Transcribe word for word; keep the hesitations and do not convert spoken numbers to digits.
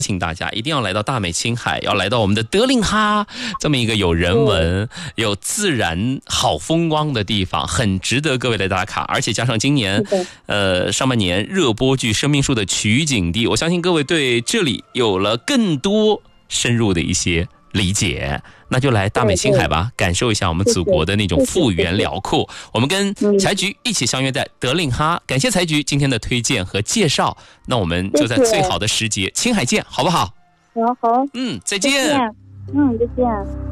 请大家一定要来到大美青海，要来到我们的德令哈这么一个有人文、有自然好风光的地方，很值得各位来打卡。而且加上今年，呃，上半年热播剧《生命树》的取景地，我相信各位对这里有了更多深入的一些理解。那就来大美青海吧，感受一下我们祖国的那种幅员辽阔。我们跟财局一起相约在德令哈，感谢财局今天的推荐和介绍。那我们就在最好的时节，青海见，好不好？ 好好， 嗯，再见。 再见，嗯，再见。